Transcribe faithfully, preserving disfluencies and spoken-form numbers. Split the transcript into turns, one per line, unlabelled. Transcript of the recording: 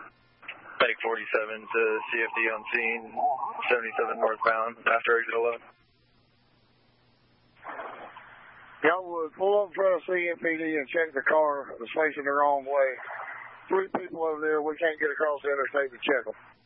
Medic forty-seven to C F D on scene, seventy-seven northbound, after exit eleven.
Y'all would pull up in front of C M P D and check the car that's facing the wrong way. Three people over there, we can't get across the interstate to check them.